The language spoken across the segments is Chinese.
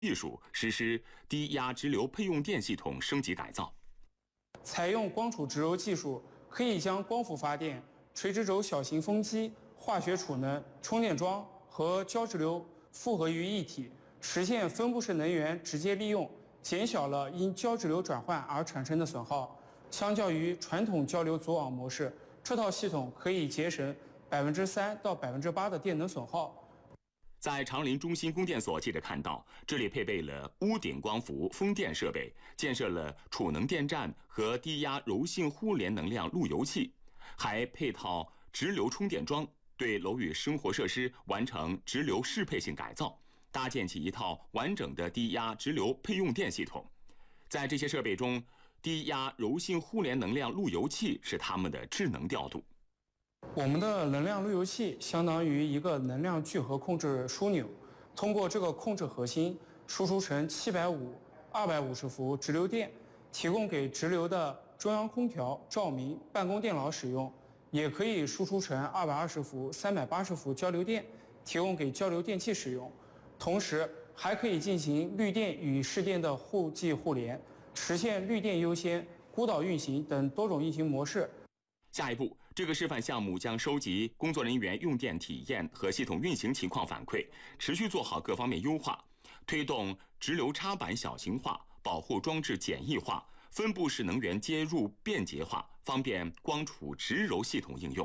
技术实施低压直流配用电系统升级改造。 采用光储直流技术，可以将光伏发电、垂直轴小型风机、化学储能、充电桩和交直流复合于一体，实现分布式能源直接利用，减小了因交直流转换而产生的损耗。相较于传统交流组网模式，这套系统可以节省3%到8%的电能损耗。 在长林中心供电所，记者看到，这里配备了屋顶光伏、风电设备，建设了储能电站和低压柔性互联能量路由器，还配套直流充电桩，对楼宇生活设施完成直流适配性改造，搭建起一套完整的低压直流配用电系统。在这些设备中，低压柔性互联能量路由器是它们的智能调度。 我们的能量路由器相当于一个能量聚合控制枢纽，通过这个控制核心输出成750、250伏直流电，提供给直流的中央空调、照明、办公电脑使用，也可以输出成220伏、380伏交流电，提供给交流电器使用。同时还可以进行绿电与市电的互继互联，实现绿电优先、孤岛运行等多种运行模式。 下一步，这个示范项目将收集工作人员用电体验和系统运行情况反馈，持续做好各方面优化，推动直流插板小型化、保护装置简易化、分布式能源接入便捷化，方便光储直柔系统应用。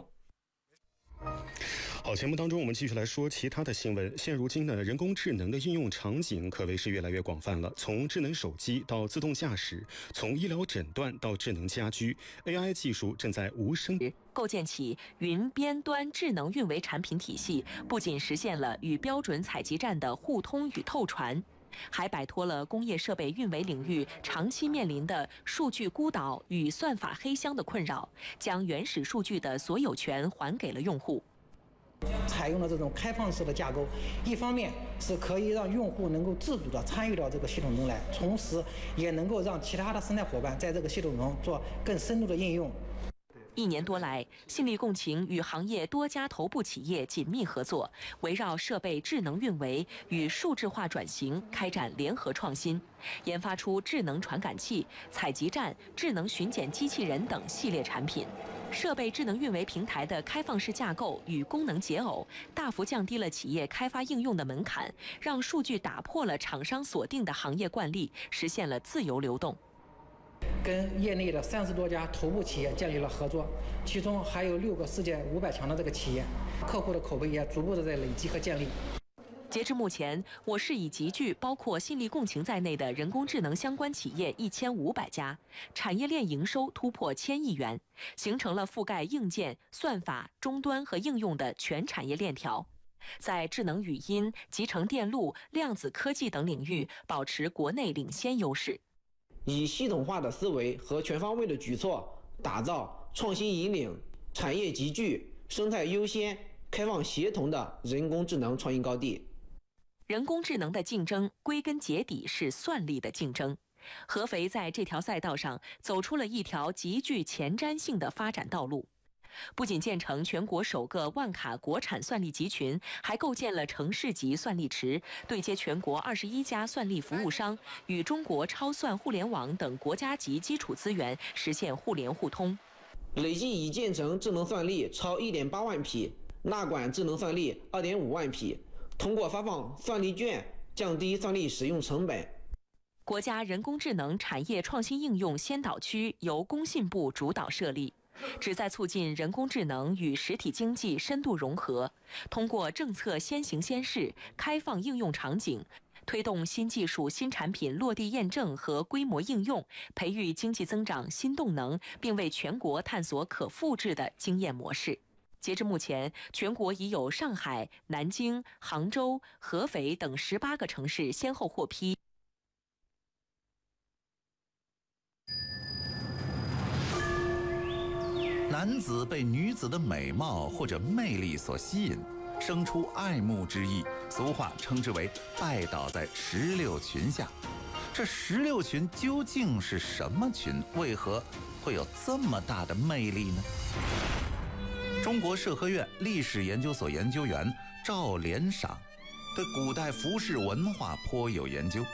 好，节目当中我们继续来说其他的新闻。现如今呢，人工智能的应用场景可谓是越来越广泛了，从智能手机到自动驾驶，从医疗诊断到智能家居 ，AI 技术正在无声构建起云边端智能运维产品体系，不仅实现了与标准采集站的互通与透传，还摆脱了工业设备运维领域长期面临的数据孤岛与算法黑箱的困扰，将原始数据的所有权还给了用户。 采用了这种开放式的架构，一方面是可以让用户能够自主地参与到这个系统中来，同时也能够让其他的生态伙伴在这个系统中做更深入的应用。 1年多来，信利共情与行业多家头部企业紧密合作，围绕设备智能运维与数字化转型开展联合创新，研发出智能传感器、采集站、智能巡检机器人等系列产品。设备智能运维平台的开放式架构与功能解耦，大幅降低了企业开发应用的门槛，让数据打破了厂商锁定的行业惯例，实现了自由流动。 跟业内的30多家头部企业建立了合作，其中还有6个世界500强的这个企业，客户的口碑也逐步的在累积和建立。 截至目前，我市已集聚包括信利共情在内的人工智能相关企业1500家，产业链营收突破1000亿元，形成了覆盖硬件、算法、终端和应用的全产业链条。在智能语音、集成电路、量子科技等领域保持国内领先优势。 以系统化的思维和全方位的举措，打造创新引领、产业集聚、生态优先、开放协同的人工智能创新高地。 人工智能的竞争归根结底是算力的竞争。合肥在这条赛道上走出了一条极具前瞻性的发展道路，不仅建成全国首个万卡国产算力集群，还构建了城市级算力池，对接全国21家算力服务商，与中国超算互联网等国家级基础资源实现互联互通。 累计已建成智能算力超1.8万匹，纳管智能算力2.5万匹，通过发放算力券降低算力使用成本。 国家人工智能产业创新应用先导区由工信部主导设立，旨在促进人工智能与实体经济深度融合，通过政策先行先试、开放应用场景，推动新技术新产品落地验证和规模应用，培育经济增长新动能，并为全国探索可复制的经验模式。截至目前，全国已有上海、南京、杭州、合肥等18个城市先后获批。 男子被女子的美貌或者魅力所吸引，生出爱慕之意，俗话称之为拜倒在16群下。这16群究竟是什么群？为何会有这么大的魅力呢？中国社科院历史研究所研究员赵连赏对古代服饰文化颇有研究。